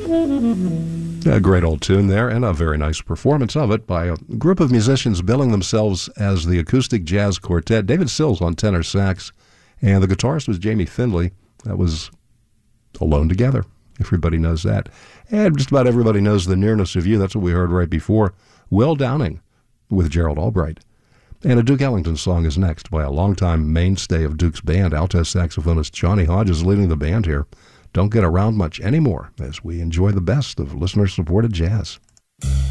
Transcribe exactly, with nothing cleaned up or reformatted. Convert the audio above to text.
A great old tune there, and a very nice performance of it by a group of musicians billing themselves as the Acoustic Jazz Quartet. David Sills on tenor sax, and the guitarist was Jamie Findlay. That was Alone Together. Everybody knows that. And just about everybody knows The Nearness of You. That's what we heard right before. Will Downing with Gerald Albright. And a Duke Ellington song is next by a longtime mainstay of Duke's band. Alto saxophonist Johnny Hodge is leading the band here. Don't get around much anymore as we enjoy the best of listener-supported jazz.